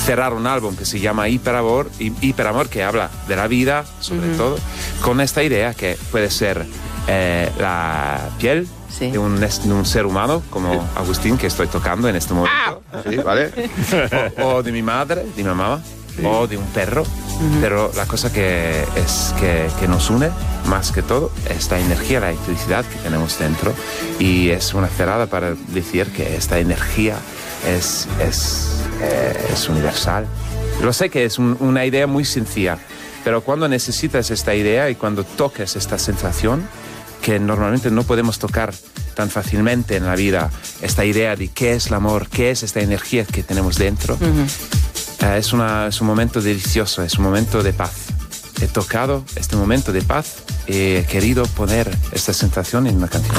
cerrar un álbum que se llama Hiperamor, que habla de la vida, sobre todo, con esta idea que puede ser la piel de un ser humano, como Agustín, que estoy tocando en este momento. Sí, ¿vale? o de mi madre, de mi mamá, o de un perro. Pero la cosa que nos une, más que todo, esta energía, la electricidad que tenemos dentro. Y es una cerrada para decir que esta energía es universal. Lo sé que es una idea muy sencilla, pero cuando necesitas esta idea y cuando toques esta sensación, que normalmente no podemos tocar tan fácilmente en la vida, esta idea de qué es el amor, qué es esta energía que tenemos dentro, es un momento delicioso, es un momento de paz. He tocado este momento de paz y he querido poner esta sensación en una canción.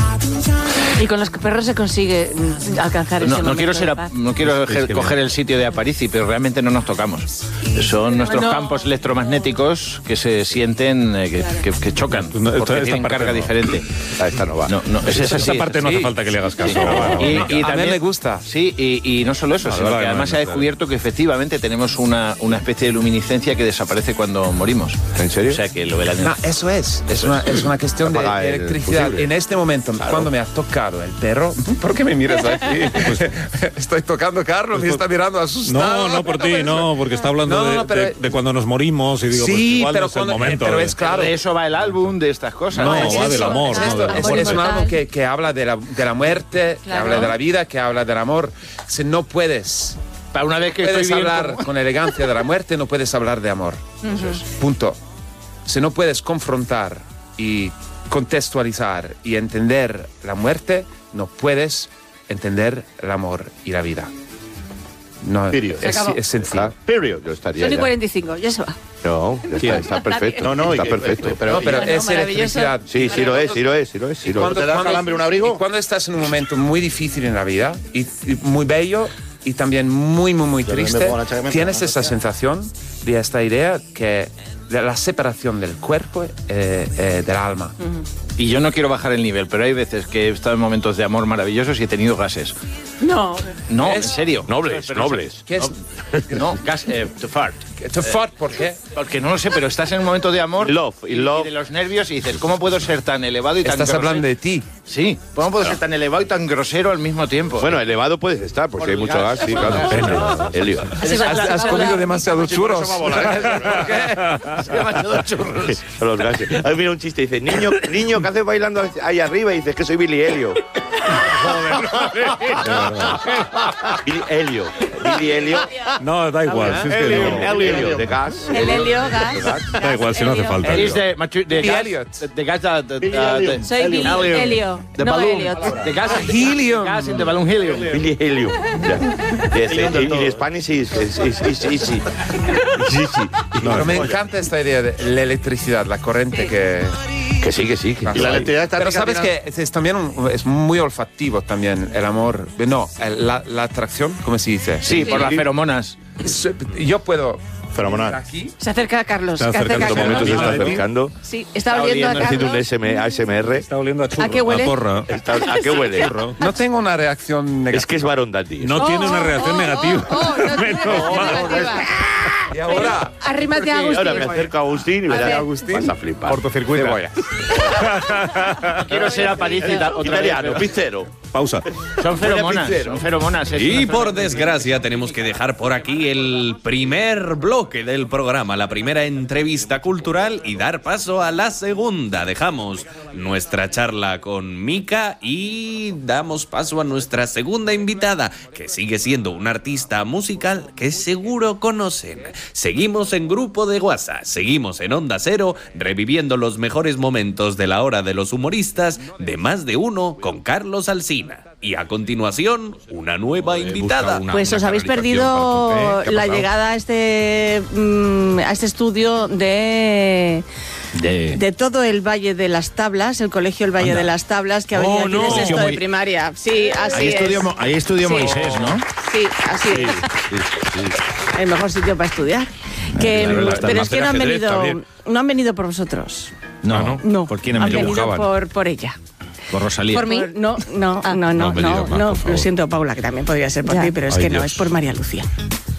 Y con los perros se consigue alcanzar ese momento de paz. No quiero coger el sitio de Aparici, pero realmente no nos tocamos. Son nuestros campos electromagnéticos que se sienten, que chocan, porque tienen carga diferente. Esta no va. Esa parte no hace falta que le hagas caso. Y a también mí me gusta. Sí, y no solo eso, sino que además se ha descubierto que efectivamente tenemos una especie de luminiscencia que desaparece cuando morimos. ¿En serio? O sea que lo ve la No, eso es una cuestión de electricidad. En este momento, cuando me ha tocado el perro, ¿por qué me miras aquí? Estoy tocando a Carlos y está mirando asustado. No, por ti, no, porque está hablando de cuando nos morimos y digo, sí, pues igual pero no es el momento. Pero es claro. De eso va el álbum, de estas cosas. No, va del amor. Es un álbum que habla de la muerte, que habla de la vida, que habla del amor. Si no puedes... Para una vez que puedes estoy hablar con elegancia de la muerte, no puedes hablar de amor. Punto. Si no puedes confrontar y contextualizar y entender la muerte, no puedes entender el amor y la vida. No, es sencillo. Period. Yo estaría Son y ya. 45, ya se va. No, está perfecto. No, está perfecto. Pero es electricidad. Sí, lo es. Cuando ¿Te das calambre un abrigo? Y cuando estás en un momento muy difícil en la vida y muy bello y también muy, muy, muy triste, tienes esa sensación de esta idea que de la separación del cuerpo del alma. Y yo no quiero bajar el nivel, pero hay veces que he estado en momentos de amor maravillosos y he tenido gases. No. No, en serio. Nobles. ¿Qué es? No, gas, to fart. To fart, ¿por qué? Porque no lo sé, pero estás en un momento de amor y de los nervios y dices, ¿cómo puedo ser tan elevado y tan Estás grosero? hablando de ti. Sí, ¿cómo puedo ser tan elevado y tan grosero al mismo tiempo? Bueno, elevado puedes estar, porque hay mucho gas, sí, claro. Helio. Has comido demasiados churros. Demasiados churros. Son los gases. Ahí mira un chiste, dice, niño, ¿qué haces bailando ahí arriba? Y dices que soy Billy Helio. Billy Helio. No, da igual. Si es que Helio, de gas. El helio, gas. da igual, si no hace falta. It is the gas. Elliot. The gas. Soy Billy Helio, The no balloon. Elliot. The gas. Helium. Gas in the balloon helium. Billy Helio. Y Spanish is easy. Pero me encanta esta idea de la electricidad, la corriente que sí. Y la electricidad está. Pero sabes que es también es muy olfativo también el amor. No, la atracción, ¿cómo se dice? Sí, por las feromonas. Yo puedo. Fenomenal. Aquí. Se acerca a Carlos. Se acerca En estos momentos se está acercando. Sí, está oliendo a Haciendo un Carlos. ASMR. Está oliendo a churro. ¿A qué huele? A porra. ¿A qué huele? No tengo una reacción negativa. Es que es varón dandy. No tiene una reacción negativa. Menos mal. Y ahora. Arrímate a Agustín. Ahora me acerco a Agustín y me da Agustín. vas a flipar. Cortocircuito. Quiero ser Aparici otra vez. Italiano, pizzero. Pausa. Son feromonas. Y por desgracia tenemos que dejar por aquí el primer bloque del programa, la primera entrevista cultural y dar paso a la segunda. Dejamos nuestra charla con Mika y damos paso a nuestra segunda invitada, que sigue siendo una artista musical que seguro conocen. Seguimos en Grupo de WhatsApp, seguimos en Onda Cero, reviviendo los mejores momentos de la hora de los humoristas de Más de Uno con Carlos Alsina. Y a continuación, una nueva invitada. Pues os habéis perdido la llegada a este estudio de todo el Valle de las Tablas, el colegio El Valle de las Tablas, que ha venido aquí de sexto de primaria. Sí, así es. Ahí estudió Moisés, ¿no? Sí, así es. El mejor sitio para estudiar. Pero es que no han venido por vosotros. No. ¿Por quién han venido? Por ella. Por Rosalía. ¿Por mí? No, lo siento, Paula, que también podría ser por ti, pero es que no, es por María Lucía.